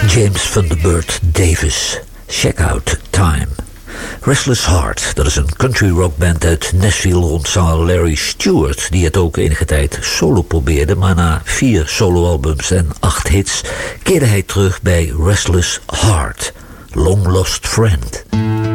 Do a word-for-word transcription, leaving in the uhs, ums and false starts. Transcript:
James Thunderbird Davis. Check Out Time. Restless Heart, dat is een country rock band uit Nashville rond zanger Larry Stewart, die het ook enige tijd solo probeerde, maar na vier soloalbums en acht hits keerde hij terug bij Restless Heart, Long Lost Friend.